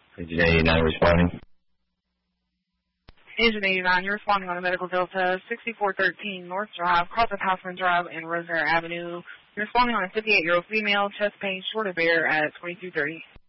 Agent 89 responding. Agent 89, you're responding on a Medical Delta 6413 North Drive, cross of Houseman Drive and Rosemary Avenue. You're responding on a 58-year-old female, chest pain, short of air at 2230.